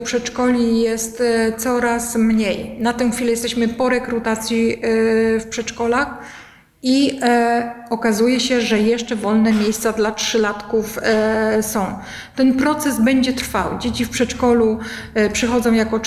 Przedszkoli jest coraz mniej. Na tę chwilę jesteśmy po rekrutacji w przedszkolach i okazuje się, że jeszcze wolne miejsca dla 3-latków są. Ten proces będzie trwał. Dzieci w przedszkolu przychodzą jako